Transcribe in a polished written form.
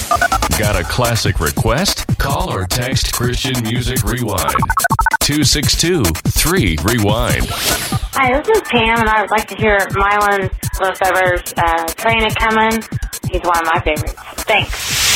Got a classic request? Call or text Christian Music Rewind. 262-3-REWIND. Hi, this is Pam, and I would like to hear Mylan's Lefevre's Train A-Comin'. He's one of my favorites. Thanks.